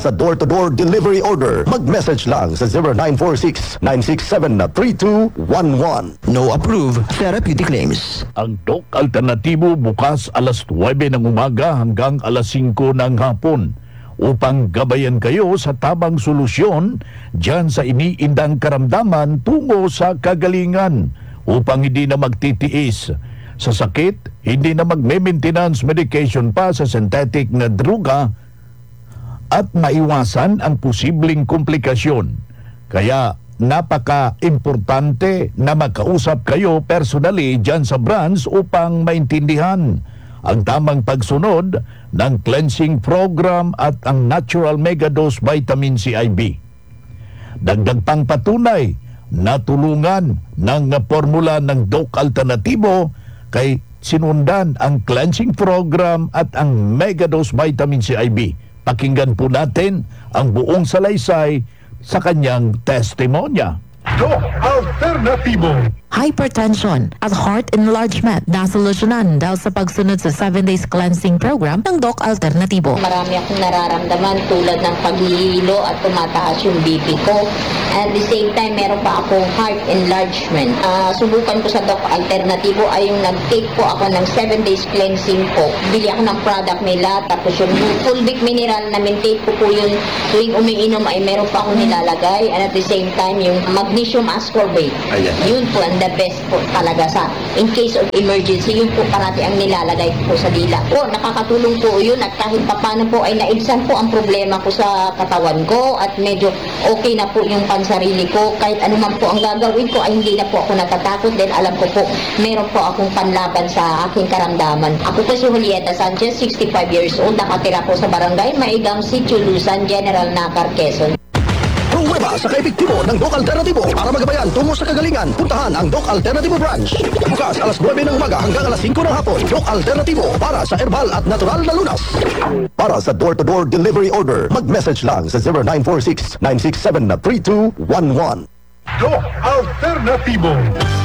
sa door-to-door delivery order, mag-message lang sa 0946-967-3211. No approved therapeutic claims. Ang Doc Alternatibo bukas alas 9 ng umaga hanggang alas 5 ng hapon upang gabayan kayo sa tamang solusyon dyan sa iniindang karamdaman tungo sa kagalingan upang hindi na magtitiis sa sakit, hindi na magme-maintenance medication pa sa synthetic na druga at maiwasan ang posibleng komplikasyon. Kaya napaka-importante na makausap kayo personally dyan sa branch upang maintindihan ang tamang pagsunod ng cleansing program at ang natural megadose vitamin C IV. Dagdag pang patunay, natulungan ng formula ng Doc Alternatibo kay sinundan ang cleansing program at ang megadose vitamin C IV. Pakinggan po natin ang buong salaysay sa kanyang testimonya. Doc Alternatibo. Hypertension at heart enlargement nasolusyonan dahil sa pagsunod sa 7 days cleansing program ng Doc Alternatibo. Marami akong nararamdaman tulad ng paghihilo at tumataas yung BP ko. At the same time, meron pa akong heart enlargement. Subukan ko sa Doc Alternatibo ay yung nag-take po ako ng 7 days cleansing po. Bili ako ng product nila, tapos yung fulvic mineral na maintain ko po yun tuwing umiinom ay meron pa akong nilalagay. And at the same time, yung magnesium ascorbate. Yun po ang the best po talaga sa in case of emergency, yun po parati ang nilalagay ko sa dila po. Nakakatulong po yun at kahit papano po ay naibsan po ang problema ko sa katawan ko at medyo okay na po yung pansarili ko. Kahit ano man po ang gagawin ko ay hindi na po ako natatakot dahil alam ko po meron po akong panlaban sa aking karamdaman. Ako po si Julieta Sanchez, 65 years old, nakatira po sa Barangay Maigang, Sitio Lusan, General Nakar, Quezon. Pruweba sa kaepektibo ng Doc Alternatibo para magabayan tungo sa kagalingan. Puntahan ang Doc Alternatibo branch. Bukas alas 9 ng umaga hanggang alas 5 ng hapon. Doc Alternatibo para sa herbal at natural na lunas. Para sa door-to-door delivery order, mag-message lang sa 0946-967-3211. Doc Alternatibo.